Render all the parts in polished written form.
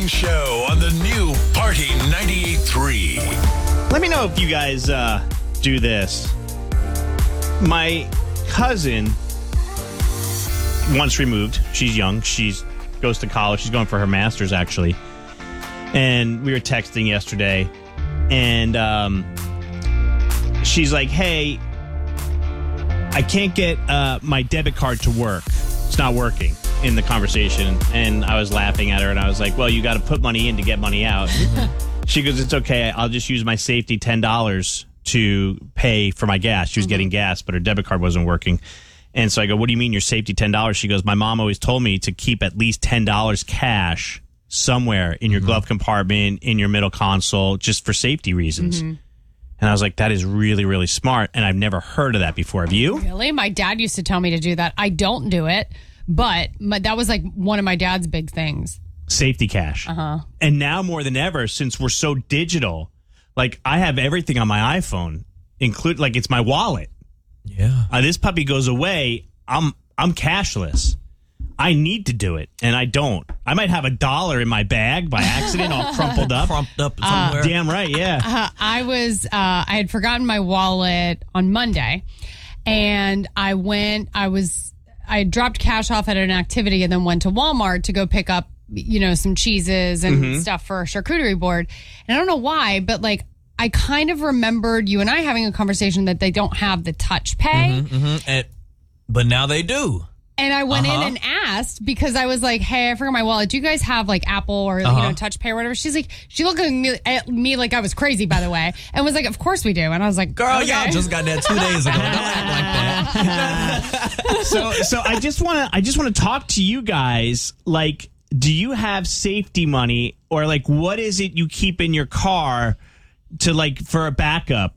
Morning Show on the new Party 98.3. Let me know if you guys do this. My cousin, once removed, she's young. She goes to college. She's going for her master's, actually. And we were texting yesterday. And she's like, hey, I can't get my debit card to work. It's not working in the conversation. And I was laughing at her. And I was like, well, you got to put money in to get money out. She goes, it's okay. I'll just use my safety $10 to pay for my gas. She was getting gas, but her debit card wasn't working. And so I go, what do you mean your safety $10? She goes, my mom always told me to keep at least $10 cash somewhere in your glove compartment, in your middle console, just for safety reasons. And I was like, that is really, really smart. And I've never heard of that before. Have you? Really? My dad used to tell me to do that. I don't do it, but that was like one of my dad's big things. Safety cash. And now more than ever, since we're so digital, like I have everything on my iPhone, include like it's my wallet. Yeah. This puppy goes away. I'm cashless. I need to do it, and I don't. I might have $1 in my bag by accident, all crumpled up. Crumped up somewhere. Damn right, yeah. I had forgotten my wallet on Monday, and I dropped cash off at an activity and then went to Walmart to go pick up, some cheeses and stuff for a charcuterie board. And I don't know why, but like I kind of remembered you and I having a conversation that they don't have the touch pay. But now they do. And I went in and asked because I was like, hey, I forgot my wallet. Do you guys have like Apple or touch pay or whatever? She's like, she looked at me like I was crazy, by the way, and was like, of course we do. And I was like, girl, okay. y'all just got that 2 days ago. Don't act like that. So I just want to talk to you guys. Like, do you have safety money, or like what is it you keep in your car to like for a backup?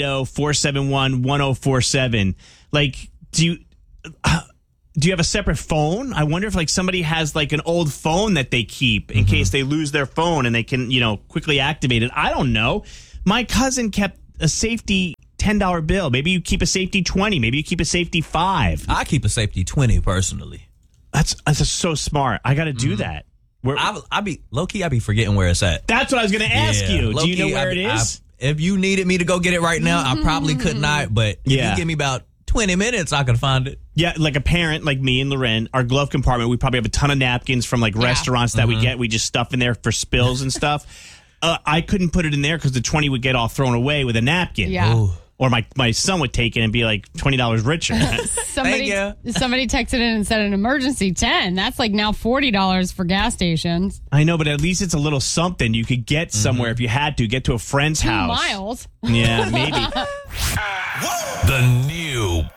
980-471-1047. Like, do you have a separate phone? I wonder if like somebody has like an old phone that they keep in case they lose their phone and they can, quickly activate it. I don't know. My cousin kept a safety $10 bill. Maybe you keep a safety 20. Maybe you keep a safety 5. I keep a safety 20 personally. That's so smart. I got to do that. I be low-key, I be forgetting where it's at. That's what I was going to ask you. Do you know where it is? If you needed me to go get it right now, I probably could not. But if you give me about 20 minutes, I could find it. Yeah, like a parent like me and Loren, our glove compartment, we probably have a ton of napkins from like restaurants that we get. We just stuff in there for spills and stuff. I couldn't put it in there because the 20 would get all thrown away with a napkin. Yeah. Ooh. Or my son would take it and be like $20 richer. Somebody texted in and said an emergency 10. That's like now $40 for gas stations. I know, but at least it's a little something you could get somewhere if you had to get to a friend's 2 house. 2 miles. Yeah, maybe. The new